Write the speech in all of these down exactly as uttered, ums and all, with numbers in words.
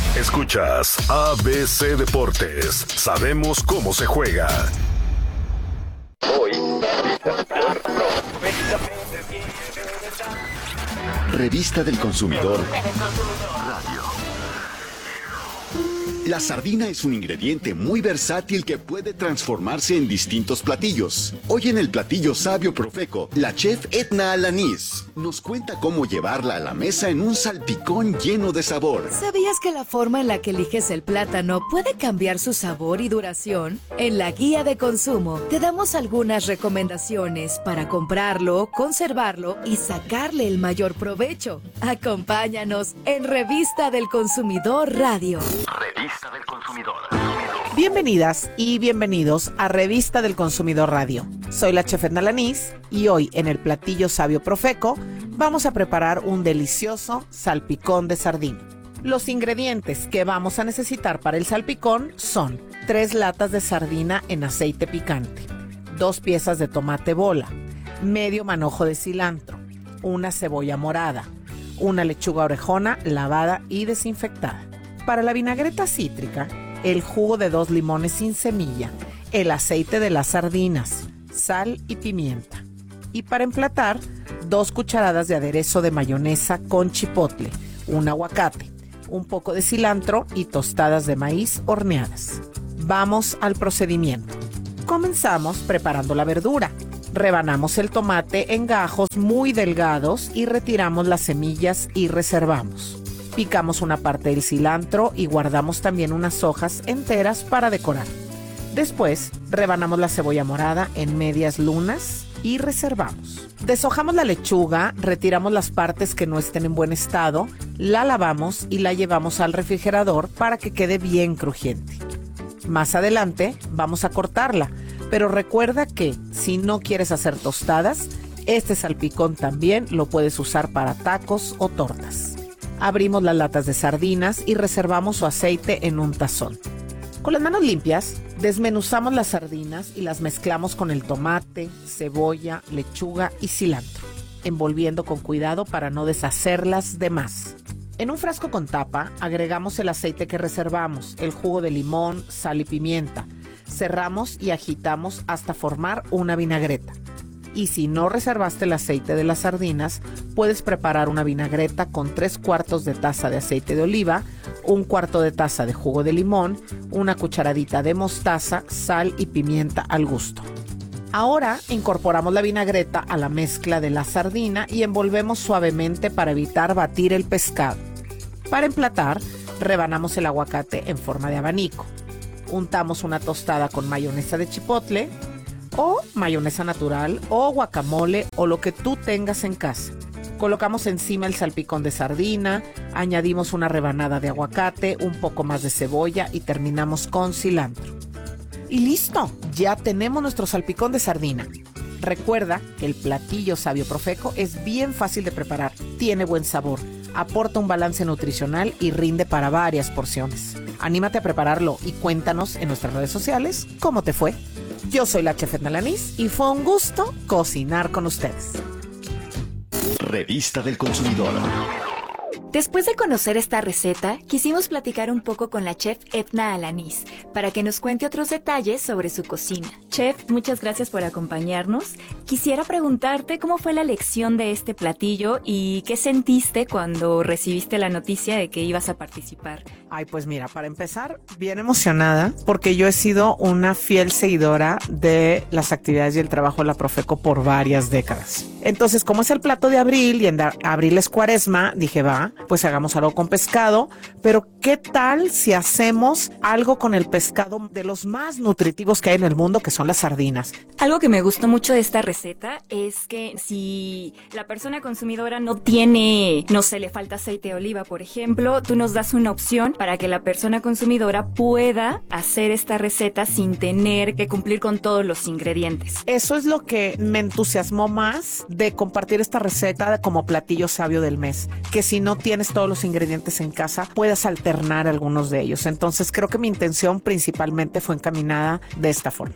Escuchas A B C Deportes. Sabemos cómo se juega. Hoy. Revista del Consumidor Radio. La sardina es un ingrediente muy versátil que puede transformarse en distintos platillos. Hoy en el platillo sabio Profeco, la chef Edna Alanís nos cuenta cómo llevarla a la mesa en un salpicón lleno de sabor. ¿Sabías que la forma en la que eliges el plátano puede cambiar su sabor y duración? En la guía de consumo te damos algunas recomendaciones para comprarlo, conservarlo y sacarle el mayor provecho. Acompáñanos en Revista del Consumidor Radio. Revista del Consumidor. Bienvenidas y bienvenidos a Revista del Consumidor Radio. Soy la chef Edna Alanís y hoy en el platillo sabio Profeco vamos a preparar un delicioso salpicón de sardina. Los ingredientes que vamos a necesitar para el salpicón son tres latas de sardina en aceite picante, dos piezas de tomate bola, medio manojo de cilantro, una cebolla morada, una lechuga orejona lavada y desinfectada. Para la vinagreta cítrica, el jugo de dos limones sin semilla, el aceite de las sardinas, sal y pimienta. Y para emplatar, dos cucharadas de aderezo de mayonesa con chipotle, un aguacate, un poco de cilantro y tostadas de maíz horneadas. Vamos al procedimiento. Comenzamos preparando la verdura. Rebanamos el tomate en gajos muy delgados y retiramos las semillas y reservamos. Picamos una parte del cilantro y guardamos también unas hojas enteras para decorar. Después, rebanamos la cebolla morada en medias lunas y reservamos. Deshojamos la lechuga, retiramos las partes que no estén en buen estado, la lavamos y la llevamos al refrigerador para que quede bien crujiente. Más adelante, vamos a cortarla, pero recuerda que si no quieres hacer tostadas, este salpicón también lo puedes usar para tacos o tortas. Abrimos las latas de sardinas y reservamos su aceite en un tazón. Con las manos limpias, desmenuzamos las sardinas y las mezclamos con el tomate, cebolla, lechuga y cilantro, envolviendo con cuidado para no deshacerlas de más. En un frasco con tapa, agregamos el aceite que reservamos, el jugo de limón, sal y pimienta. Cerramos y agitamos hasta formar una vinagreta. Y si no reservaste el aceite de las sardinas, puedes preparar una vinagreta con tres cuartos de taza de aceite de oliva, un cuarto de taza de jugo de limón, una cucharadita de mostaza, sal y pimienta al gusto. Ahora incorporamos la vinagreta a la mezcla de la sardina y envolvemos suavemente para evitar batir el pescado. Para emplatar, rebanamos el aguacate en forma de abanico. Untamos una tostada con mayonesa de chipotle, o mayonesa natural, o guacamole, o lo que tú tengas en casa. Colocamos encima el salpicón de sardina, añadimos una rebanada de aguacate, un poco más de cebolla y terminamos con cilantro. Y listo, ya tenemos nuestro salpicón de sardina. Recuerda que el platillo sabio Profeco es bien fácil de preparar, tiene buen sabor, aporta un balance nutricional y rinde para varias porciones. Anímate a prepararlo y cuéntanos en nuestras redes sociales cómo te fue. Yo soy la chef Edna Alanís y fue un gusto cocinar con ustedes. Revista del Consumidor. Después de conocer esta receta, quisimos platicar un poco con la chef Edna Alanís para que nos cuente otros detalles sobre su cocina. Chef, muchas gracias por acompañarnos. Quisiera preguntarte cómo fue la elección de este platillo y qué sentiste cuando recibiste la noticia de que ibas a participar. Ay, pues mira, para empezar, bien emocionada porque yo he sido una fiel seguidora de las actividades y el trabajo de la Profeco por varias décadas. Entonces, como es el plato de abril y en abril es cuaresma, dije, va, pues hagamos algo con pescado, pero ¿qué tal si hacemos algo con el pescado de los más nutritivos que hay en el mundo, que son las sardinas? Algo que me gustó mucho de esta receta es que si la persona consumidora no tiene, no sé, le falta aceite de oliva, por ejemplo, tú nos das una opción para que la persona consumidora pueda hacer esta receta sin tener que cumplir con todos los ingredientes. Eso es lo que me entusiasmó más de compartir esta receta como platillo sabio del mes, que si no tienes todos los ingredientes en casa, puedas alternar algunos de ellos. Entonces creo que mi intención principalmente fue encaminada de esta forma. Y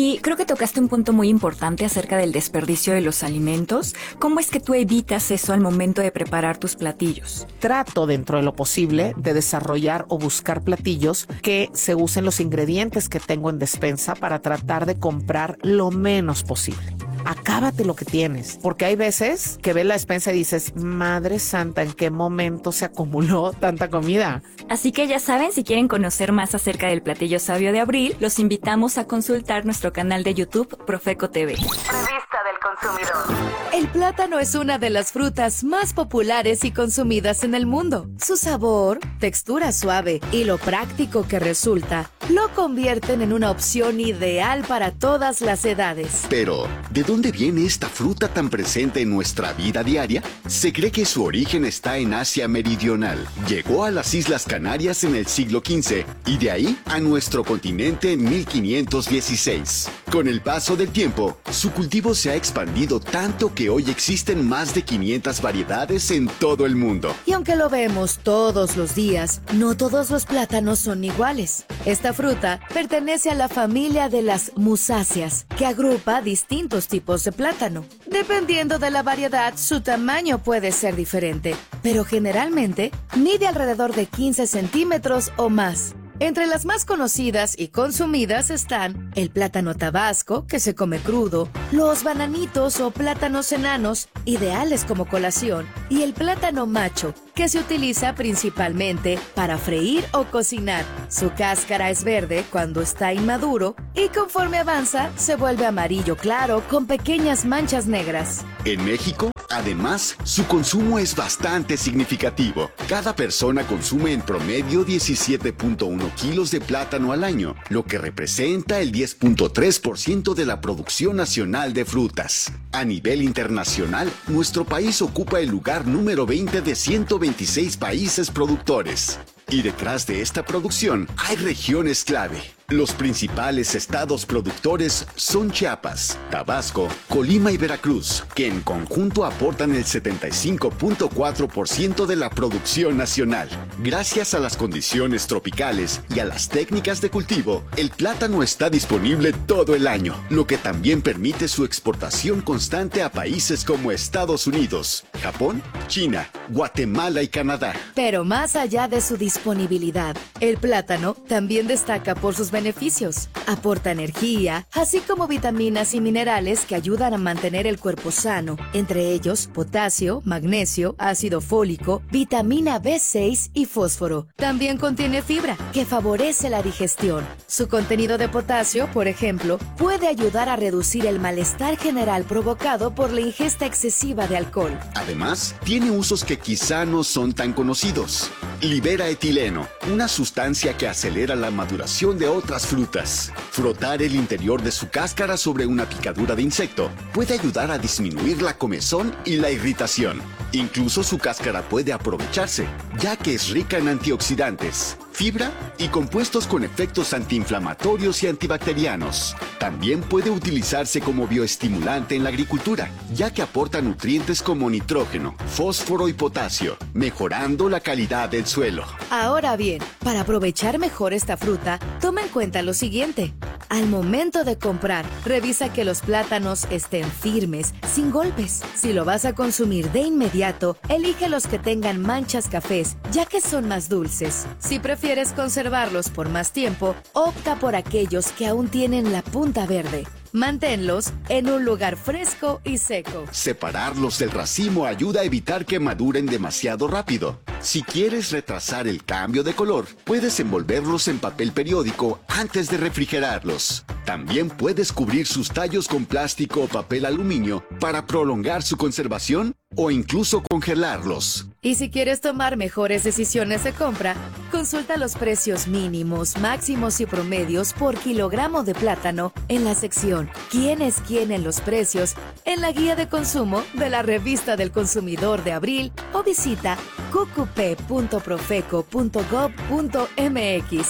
Y creo que tocaste un punto muy importante acerca del desperdicio de los alimentos. ¿Cómo es que tú evitas eso al momento de preparar tus platillos? Trato, dentro de lo posible, de desarrollar o buscar platillos que se usen los ingredientes que tengo en despensa para tratar de comprar lo menos posible. Acábate lo que tienes, porque hay veces que ves la despensa y dices, madre santa, ¿en qué momento se acumuló tanta comida? Así que ya saben, si quieren conocer más acerca del platillo sabio de abril, los invitamos a consultar nuestro canal de YouTube Profeco T V. Revista del Consumidor. El plátano es una de las frutas más populares y consumidas en el mundo. Su sabor, textura suave y lo práctico que resulta lo convierten en una opción ideal para todas las edades. Pero, ¿de dónde viene esta fruta tan presente en nuestra vida diaria? Se cree que su origen está en Asia Meridional. Llegó a las Islas Canarias en el siglo quince y de ahí a nuestro continente en mil quinientos dieciséis. Con el paso del tiempo, su cultivo se ha expandido tanto que hoy existen más de quinientas variedades en todo el mundo. Y aunque lo vemos todos los días, no todos los plátanos son iguales. Esta fruta pertenece a la familia de las musáceas, que agrupa distintos tipos de plátano. Dependiendo de la variedad, su tamaño puede ser diferente, pero generalmente mide alrededor de quince centímetros o más. Entre las más conocidas y consumidas están el plátano tabasco, que se come crudo, los bananitos o plátanos enanos, ideales como colación, y el plátano macho, que se utiliza principalmente para freír o cocinar. Su cáscara es verde cuando está inmaduro y conforme avanza se vuelve amarillo claro con pequeñas manchas negras. En México, además, su consumo es bastante significativo. Cada persona consume en promedio diecisiete punto uno kilos de plátano al año, lo que representa el diez punto tres por ciento de la producción nacional de frutas. A nivel internacional, nuestro país ocupa el lugar número veinte de ciento veintiséis países productores. Y detrás de esta producción hay regiones clave. Los principales estados productores son Chiapas, Tabasco, Colima y Veracruz, que en conjunto aportan el setenta y cinco punto cuatro por ciento de la producción nacional. Gracias a las condiciones tropicales y a las técnicas de cultivo, el plátano está disponible todo el año, lo que también permite su exportación constante a países como Estados Unidos, Japón, China, Guatemala y Canadá. Pero más allá de su disponibilidad, el plátano también destaca por sus beneficios. Aporta energía, así como vitaminas y minerales que ayudan a mantener el cuerpo sano, entre ellos potasio, magnesio, ácido fólico, vitamina B seis y fósforo. También contiene fibra, que favorece la digestión. Su contenido de potasio, por ejemplo, puede ayudar a reducir el malestar general provocado por la ingesta excesiva de alcohol. Además, tiene usos que quizá no son tan conocidos. Libera etileno, una sustancia que acelera la maduración de otras frutas. Frotar el interior de su cáscara sobre una picadura de insecto puede ayudar a disminuir la comezón y la irritación. Incluso su cáscara puede aprovecharse, ya que es rica en antioxidantes, fibra y compuestos con efectos antiinflamatorios y antibacterianos. También puede utilizarse como bioestimulante en la agricultura, ya que aporta nutrientes como nitrógeno, fósforo y potasio, mejorando la calidad del suelo. Ahora bien, para aprovechar mejor esta fruta, toma en cuenta lo siguiente. Al momento de comprar, revisa que los plátanos estén firmes, sin golpes. Si lo vas a consumir de inmediato, elige los que tengan manchas cafés, ya que son más dulces. Si prefieres conservarlos por más tiempo, opta por aquellos que aún tienen la punta verde. Manténlos en un lugar fresco y seco. Separarlos del racimo ayuda a evitar que maduren demasiado rápido. Si quieres retrasar el cambio de color, puedes envolverlos en papel periódico antes de refrigerarlos. También puedes cubrir sus tallos con plástico o papel aluminio para prolongar su conservación o incluso congelarlos. Y si quieres tomar mejores decisiones de compra, consulta los precios mínimos, máximos y promedios por kilogramo de plátano en la sección ¿Quién es quién en los precios? En la guía de consumo de la Revista del Consumidor de abril o visita q q p punto profeco punto gov punto m x.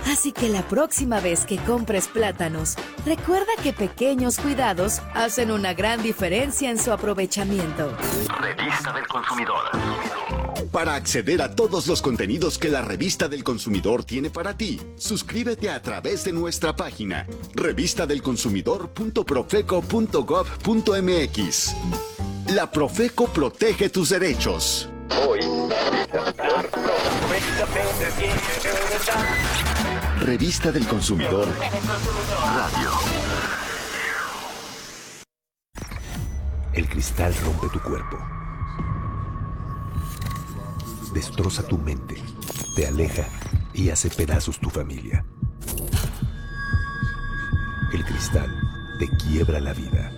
Así que la próxima vez que compres plátanos, recuerda que pequeños cuidados hacen una gran diferencia en su aprovechamiento. Revista del Consumidor. Para acceder a todos los contenidos que la Revista del Consumidor tiene para ti, suscríbete a través de nuestra página revista del consumidor punto profeco punto gob punto mx. La Profeco protege tus derechos. Hoy. Revista del Consumidor Radio. El cristal rompe tu cuerpo. Destroza tu mente, te aleja y hace pedazos tu familia. El cristal te quiebra la vida.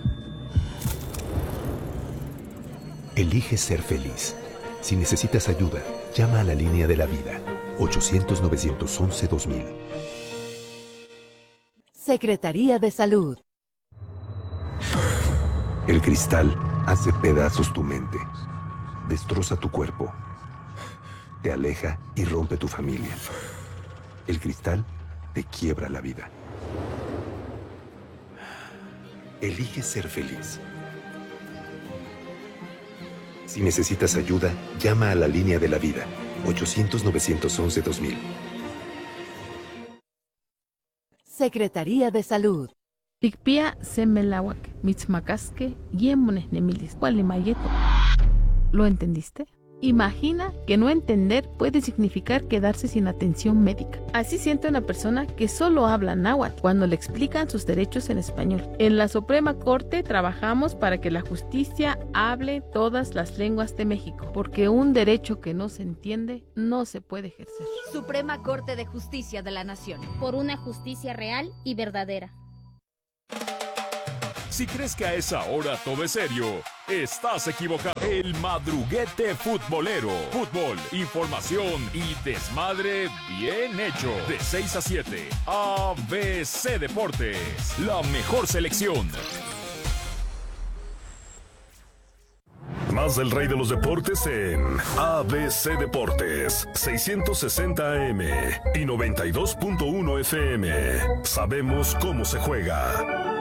Elige ser feliz. Si necesitas ayuda, llama a la línea de la vida. ochocientos, novecientos once, dos mil. Secretaría de Salud. El cristal hace pedazos tu mente. Destroza tu cuerpo. Te aleja y rompe tu familia. El cristal te quiebra la vida. Elige ser feliz. Si necesitas ayuda, llama a la línea de la vida. ochocientos, novecientos once, dos mil. Secretaría de Salud. Tikpia semelawak, mitzmacasque, yemones nemilis, mayeto. ¿Lo entendiste? Imagina que no entender puede significar quedarse sin atención médica. Así siente una persona que solo habla náhuatl cuando le explican sus derechos en español. En la Suprema Corte trabajamos para que la justicia hable todas las lenguas de México, porque un derecho que no se entiende no se puede ejercer. Suprema Corte de Justicia de la Nación. Por una justicia real y verdadera. Si crees que a esa hora todo es serio, estás equivocado. El Madruguete Futbolero. Fútbol, información y desmadre bien hecho. De seis a siete, A B C Deportes. La mejor selección. Más del rey de los deportes en A B C Deportes, seiscientos sesenta A M y noventa y dos punto uno F M. Sabemos cómo se juega.